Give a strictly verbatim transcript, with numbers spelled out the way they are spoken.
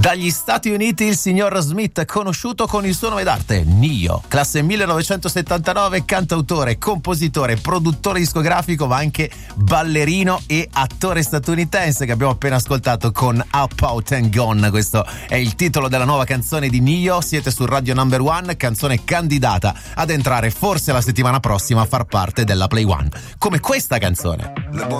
Dagli Stati Uniti il signor Smith, conosciuto con il suo nome d'arte Nio, classe millenovecentosettantanove, cantautore, compositore, produttore discografico, ma anche ballerino e attore statunitense, che abbiamo appena ascoltato con Up Out and Gone. Questo è il titolo della nuova canzone di Nio. Siete su Radio Number One, canzone candidata ad entrare forse la settimana prossima a far parte della Play One, come questa canzone.